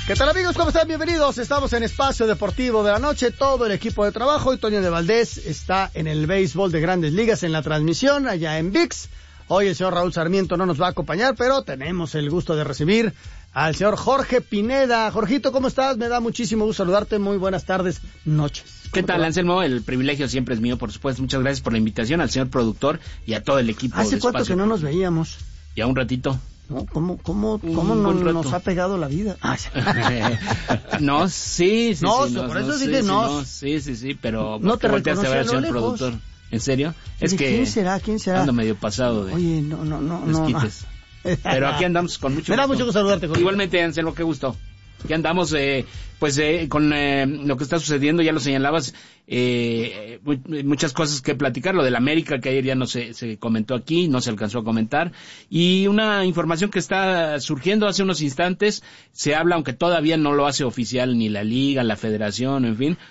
¿Qué tal, amigos? ¿Cómo están? Bienvenidos. Estamos en Espacio Deportivo de la Noche, todo el equipo de trabajo. Y Toño de Valdés está en el béisbol de Grandes Ligas en la transmisión allá en ViX. Hoy el señor Raúl Sarmiento no nos va a acompañar, pero tenemos el gusto de recibir al señor Jorge Pineda. Jorgito, ¿cómo estás? Me da muchísimo gusto saludarte. Muy buenas tardes, noches. ¿Qué tal, Anselmo? El privilegio siempre es mío, por supuesto. Muchas gracias por la invitación al señor productor y a todo el equipo. ¿Hace cuánto que no nos veíamos? Ya un ratito. ¿No? ¿Cómo nos ha pegado la vida? No, sí, por eso dije no. Sí, pero no te volteaste a ver al señor lejos. Productor. ¿En serio? Es que ¿Quién será? Ando medio pasado de Oye, no. Quites. Pero aquí andamos con mucho gusto. Me da mucho gusto saludarte, Jorge. Igualmente, Anselmo, qué gusto. Aquí andamos, con lo que está sucediendo, ya lo señalabas, muchas cosas que platicar, lo del América, que ayer ya no se comentó aquí, no se alcanzó a comentar, y una información que está surgiendo hace unos instantes, se habla, aunque todavía no lo hace oficial ni la Liga, la Federación, en fin,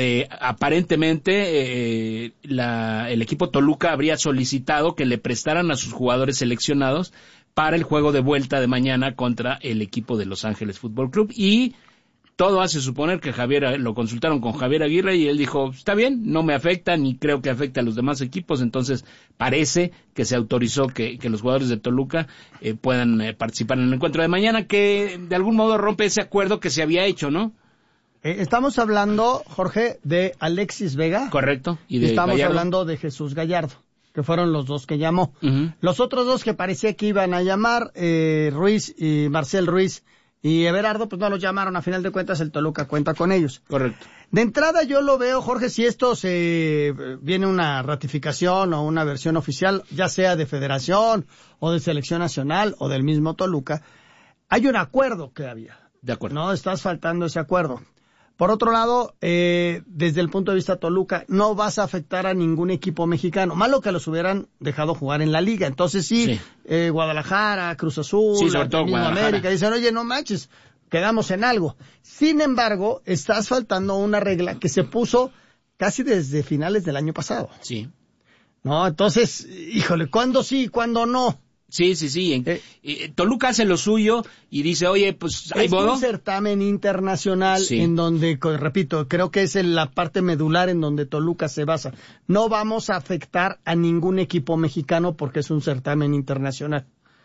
aparentemente el equipo Toluca habría solicitado que le prestaran a sus jugadores seleccionados para el juego de vuelta de mañana contra el equipo de Los Ángeles Fútbol Club, y todo hace suponer que lo consultaron con Javier Aguirre y él dijo, está bien, no me afecta ni creo que afecte a los demás equipos, entonces parece que se autorizó que los jugadores de Toluca puedan participar en el encuentro de mañana, que de algún modo rompe ese acuerdo que se había hecho, ¿no? Estamos hablando, Jorge, de Alexis Vega. Correcto. Y estamos hablando de Jesús Gallardo, que fueron los dos que llamó. Uh-huh. Los otros dos que parecía que iban a llamar, Ruiz y Marcel Ruiz y Everardo, pues no los llamaron. A final de cuentas, el Toluca cuenta con ellos. Correcto. De entrada yo lo veo, Jorge, si esto viene una ratificación o una versión oficial, ya sea de Federación o de Selección Nacional o del mismo Toluca, hay un acuerdo que había. De acuerdo. No, estás faltando ese acuerdo. Por otro lado, desde el punto de vista Toluca, no vas a afectar a ningún equipo mexicano. Malo que los hubieran dejado jugar en la liga. Entonces sí. Guadalajara, Cruz Azul, sobre todo América, dicen, oye, no manches, quedamos en algo. Sin embargo, estás faltando una regla que se puso casi desde finales del año pasado. Sí. No, entonces, híjole, ¿cuándo sí, cuándo no? Sí. Toluca hace lo suyo y dice, oye, pues hay modo. Es un certamen internacional en donde, repito, creo que es la parte medular en donde Toluca se basa. No vamos a afectar a ningún equipo mexicano porque es un certamen internacional.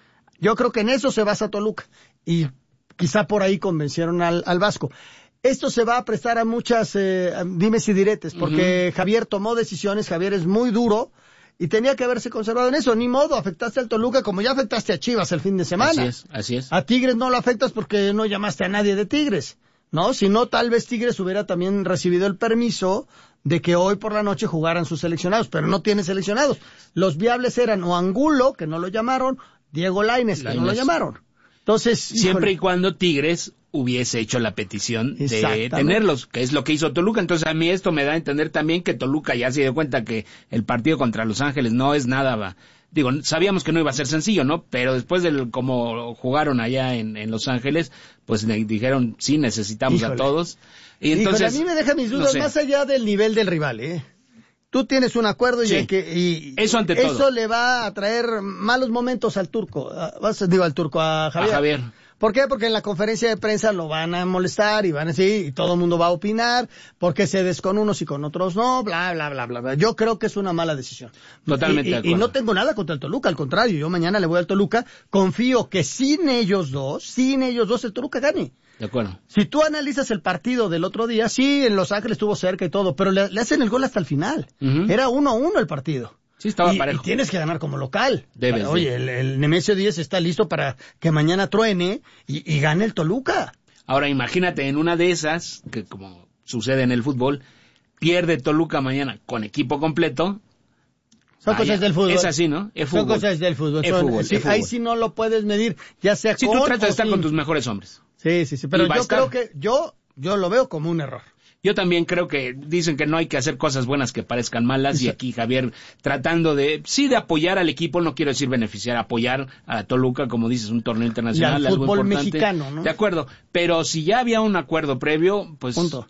Yo creo que en eso se basa Toluca y quizá por ahí convencieron al Vasco. Esto se va a prestar a muchas dimes y diretes porque Javier tomó decisiones, Javier es muy duro. Y tenía que haberse conservado en eso. Ni modo, afectaste al Toluca como ya afectaste a Chivas el fin de semana. Así es. A Tigres no lo afectas porque no llamaste a nadie de Tigres, ¿no? Si no, tal vez Tigres hubiera también recibido el permiso de que hoy por la noche jugaran sus seleccionados, pero no tiene seleccionados. Los viables eran o Angulo, que no lo llamaron, Diego Lainez, que no lo llamaron. Entonces, siempre y cuando Tigres hubiese hecho la petición de tenerlos, que es lo que hizo Toluca. Entonces a mí esto me da a entender también que Toluca ya se dio cuenta que el partido contra Los Ángeles no es nada, sabíamos que no iba a ser sencillo, ¿no? Pero después de como jugaron allá en Los Ángeles, pues dijeron, sí, necesitamos a todos. Y entonces, a mí me deja mis dudas más allá del nivel del rival, Tú tienes un acuerdo y eso ante todo. Eso le va a traer malos momentos al turco, a Javier. ¿Por qué? Porque en la conferencia de prensa lo van a molestar y van a decir, y todo el mundo va a opinar, porque cedes con unos y con otros no, bla, bla, bla, bla, bla. Yo creo que es una mala decisión. Totalmente de acuerdo. Y no tengo nada contra el Toluca, al contrario, yo mañana le voy al Toluca, confío que sin ellos dos, el Toluca gane. De acuerdo. Si tú analizas el partido del otro día, sí, en Los Ángeles estuvo cerca y todo, pero le hacen el gol hasta el final. Era 1-1 el partido. Sí, estaba parejo. Y tienes que ganar como local. Oye, el Nemesio 10 está listo para que mañana truene y gane el Toluca. Ahora imagínate en una de esas, que como sucede en el fútbol, pierde Toluca mañana con equipo completo. Son cosas del fútbol. Es así, ¿no? Es fútbol. Son cosas del fútbol. Ahí sí no lo puedes medir, ya sea si con tú tratas de estar con tus mejores hombres. Sí. Pero yo creo que yo lo veo como un error. Yo también creo que dicen que no hay que hacer cosas buenas que parezcan malas, y aquí Javier tratando de apoyar al equipo, no quiero decir beneficiar, apoyar a Toluca, como dices, un torneo internacional, y al algo fútbol importante. Mexicano, ¿no? De acuerdo, pero si ya había un acuerdo previo, pues punto.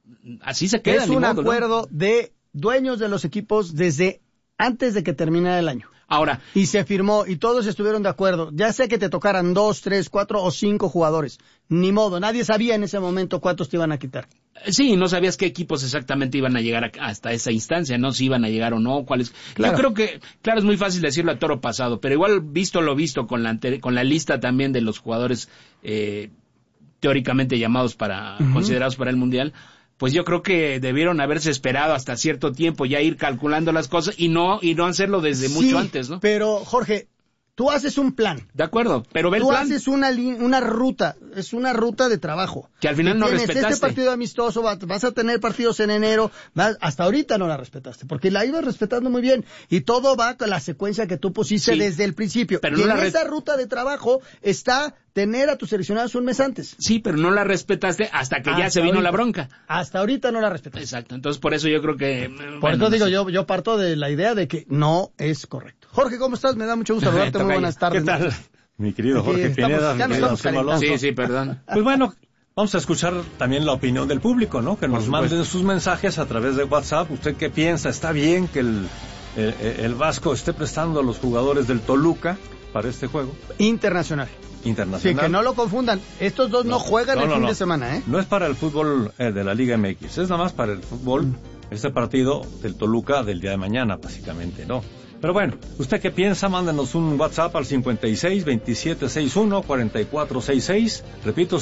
Así se queda. Es un acuerdo de dueños de los equipos desde antes de que termine el año. Ahora. Y se firmó, y todos estuvieron de acuerdo. Ya sea que te tocaran 2, 3, 4 o 5 jugadores. Ni modo, nadie sabía en ese momento cuántos te iban a quitar. Sí, no sabías qué equipos exactamente iban a llegar hasta esa instancia, no si iban a llegar o no, cuáles. Claro. Yo creo que, claro, es muy fácil decirlo a toro pasado, pero igual visto lo visto con la lista también de los jugadores teóricamente llamados considerados para el Mundial, pues yo creo que debieron haberse esperado hasta cierto tiempo, ya ir calculando las cosas y no hacerlo desde mucho antes, ¿no? Pero Jorge, tú haces un plan. De acuerdo, pero ve el plan. Tú haces una ruta, es una ruta de trabajo. Que al final no respetaste. Este partido amistoso, vas a tener partidos en enero, hasta ahorita no la respetaste, porque la ibas respetando muy bien, y todo va con la secuencia que tú pusiste desde el principio. Pero y en esa ruta de trabajo está tener a tus seleccionados un mes antes. Sí, pero no la respetaste hasta que ya se vino la bronca. Hasta ahorita no la respetaste. Exacto, entonces por eso yo creo que... Por eso digo, yo parto de la idea de que no es correcto. Jorge, ¿cómo estás? Me da mucho gusto saludarte, muy buenas tardes. ¿Qué tal? Mi querido Jorge Pineda, mi querido Anselmo Alonso. Sí, perdón. Pues bueno, vamos a escuchar también la opinión del público, ¿no? Que nos manden sus mensajes a través de WhatsApp. ¿Usted qué piensa? ¿Está bien que el Vasco esté prestando a los jugadores del Toluca para este juego? Internacional. Sí, que no lo confundan. Estos dos no juegan el fin de semana, ¿eh? No es para el fútbol de la Liga MX, es nada más para el fútbol, este partido del Toluca del día de mañana, básicamente, ¿no? Pero bueno, ¿usted qué piensa? Mándenos un WhatsApp al 56-2761-4466. Repito,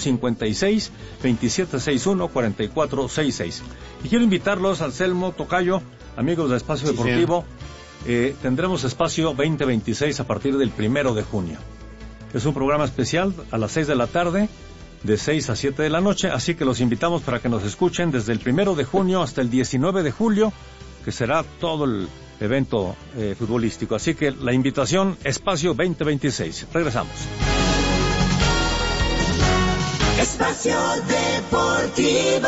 56-2761-4466. Y quiero invitarlos, Anselmo, Tocayo, amigos de Espacio Deportivo. Tendremos Espacio 2026 a partir del 1 de junio. Es un programa especial a las 6 de la tarde, de 6 a 7 de la noche, así que los invitamos para que nos escuchen desde el 1 de junio hasta el 19 de julio, que será todo el evento futbolístico. Así que la invitación, Espacio 2026. Regresamos. Espacio Deportivo.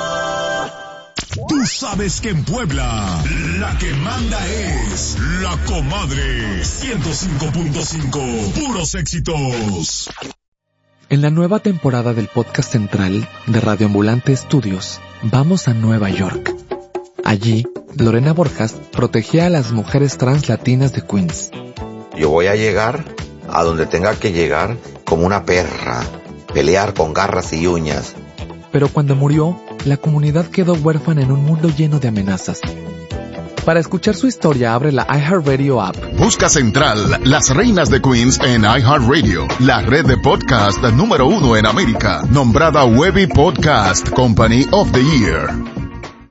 Tú sabes que en Puebla la que manda es La Comadre 105.5, puros éxitos. En la nueva temporada del podcast central de Radio Ambulante Estudios, vamos a Nueva York. Allí, Lorena Borjas protegía a las mujeres trans latinas de Queens. Yo voy a llegar a donde tenga que llegar como una perra, pelear con garras y uñas. Pero cuando murió, la comunidad quedó huérfana en un mundo lleno de amenazas. Para escuchar su historia, abre la iHeartRadio app. Busca Central, las reinas de Queens en iHeartRadio, la red de podcast número 1 en América, nombrada Webby Podcast Company of the Year.